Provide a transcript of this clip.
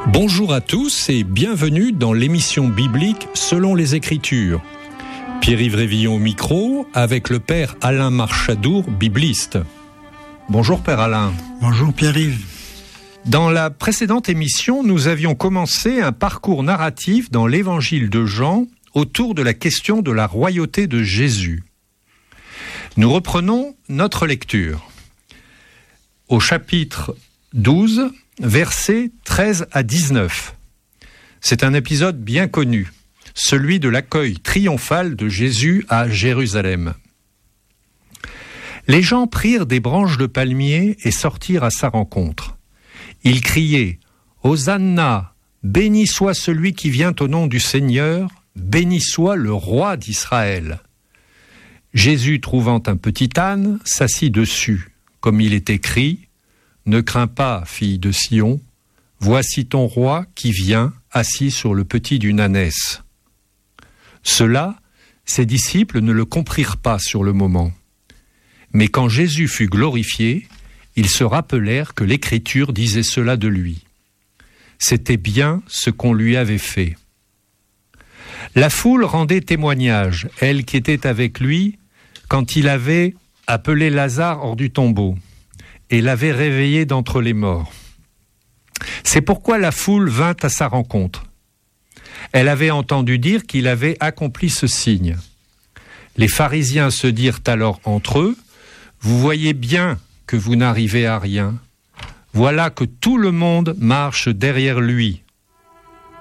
Bonjour à tous et bienvenue dans l'émission biblique Selon les Écritures. Pierre-Yves Révillon au micro avec le Père Alain Marchadour, bibliste. Bonjour Père Alain. Bonjour Pierre-Yves. Dans la précédente émission, nous avions commencé un parcours narratif dans l'évangile de Jean autour de la question de la royauté de Jésus. Nous reprenons notre lecture. Au chapitre 12, versets 13 à 19. C'est un épisode bien connu, celui de l'accueil triomphal de Jésus à Jérusalem. Les gens prirent des branches de palmier et sortirent à sa rencontre. Ils criaient « Hosanna, béni soit celui qui vient au nom du Seigneur, béni soit le roi d'Israël. » Jésus, trouvant un petit âne, s'assit dessus, comme il est écrit « Ne crains pas, fille de Sion, voici ton roi qui vient, assis sur le petit d'une ânesse. » Cela, ses disciples ne le comprirent pas sur le moment. Mais quand Jésus fut glorifié, ils se rappelèrent que l'Écriture disait cela de lui. C'était bien ce qu'on lui avait fait. La foule rendait témoignage, elle qui était avec lui, quand il avait appelé Lazare hors du tombeau et l'avait réveillé d'entre les morts. C'est pourquoi la foule vint à sa rencontre. Elle avait entendu dire qu'il avait accompli ce signe. Les pharisiens se dirent alors entre eux, « Vous voyez bien que vous n'arrivez à rien. Voilà que tout le monde marche derrière lui.